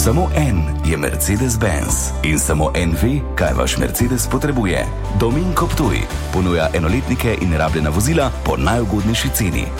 Samo en je Mercedes-Benz in samo en ve, kaj vaš Mercedes potrebuje. Dominko Ptuj ponuja enoletnike in rabljena vozila po najugodnejši ceni.